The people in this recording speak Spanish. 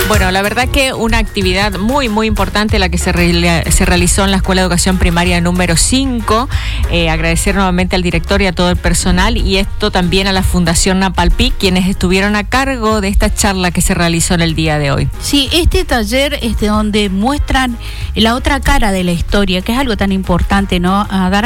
Bueno, la verdad que una actividad muy, muy importante la que se realizó en la Escuela de Educación Primaria número 5. Agradecer nuevamente al director y a todo el personal, y esto también a la Fundación Napalpí, quienes estuvieron a cargo de esta charla que se realizó en el día de hoy. Sí, este taller donde muestran la otra cara de la historia, que es algo tan importante, ¿no? A dar